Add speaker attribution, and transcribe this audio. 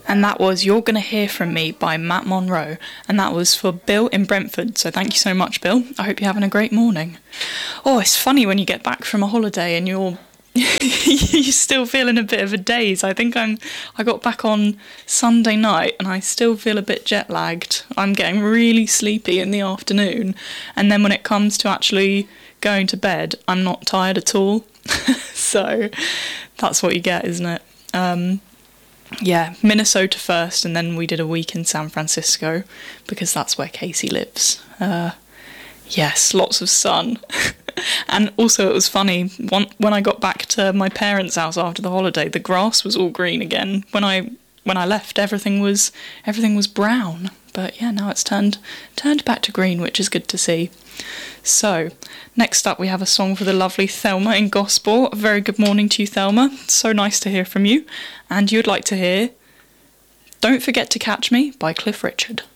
Speaker 1: And that was You're Gonna Hear From Me by Matt Monro. And that was for Bill in Brentford. So thank you so much, Bill. I hope you're having a great morning. Oh, it's funny when you get back from a holiday and you're still feeling a bit of a daze. I think I got back on Sunday night and I still feel a bit jet lagged. I'm getting really sleepy in the afternoon. And then when it comes to actually going to bed, I'm not tired at all. So that's what you get, isn't it? Yeah, Minnesota first, and then we did a week in San Francisco because that's where Casey lives. Yes, lots of sun. And also it was funny, when I got back to my parents' house after the holiday, the grass was all green again. When I left, everything was brown. But yeah, now it's turned back to green, which is good to see. So, next up we have a song for the lovely Thelma in Gosport. A very good morning to you, Thelma. So nice to hear from you. And you'd like to hear Don't Forget to Catch Me by Cliff Richard.